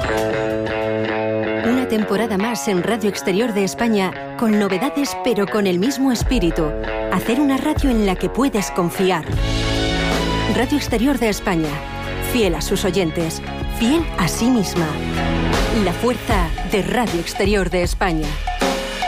Una temporada más en Radio Exterior de España, con novedades pero con el mismo espíritu. Hacer una radio en la que puedes confiar. Radio Exterior de España, fiel a sus oyentes, fiel a sí misma. La fuerza de Radio Exterior de España.